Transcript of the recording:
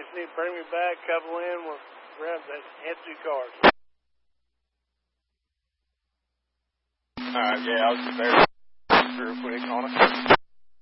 just need to bring me back, couple in with that empty cars. Alright, yeah, I was just there real quick on it.